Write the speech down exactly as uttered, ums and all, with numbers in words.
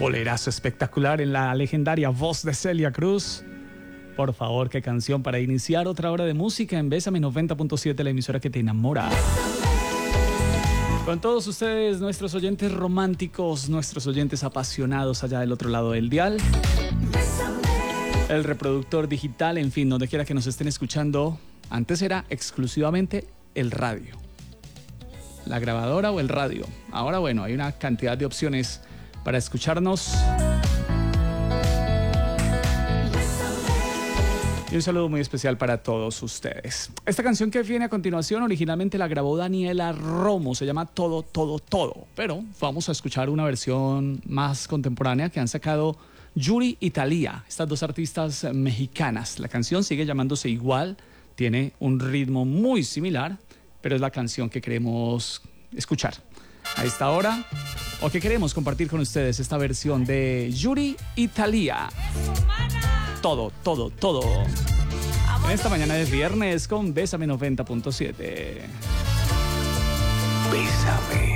bolerazo espectacular en la legendaria voz de Celia Cruz. Por favor, qué canción para iniciar otra hora de música en Bésame noventa punto siete, la emisora que te enamora. Con todos ustedes, nuestros oyentes románticos, nuestros oyentes apasionados allá del otro lado del dial, el reproductor digital, en fin, donde quiera que nos estén escuchando. Antes era exclusivamente el radio, la grabadora o el radio. Ahora, bueno, hay una cantidad de opciones para escucharnos. Y un saludo muy especial para todos ustedes. Esta canción que viene a continuación originalmente la grabó Daniela Romo, se llama Todo, Todo, Todo. Pero vamos a escuchar una versión más contemporánea que han sacado Yuri y Thalía, estas dos artistas mexicanas. La canción sigue llamándose igual, tiene un ritmo muy similar, pero es la canción que queremos escuchar a esta hora, o que queremos compartir con ustedes, esta versión de Yuri y Thalía. Todo, todo, todo. En esta mañana de viernes con Bésame noventa punto siete. Bésame.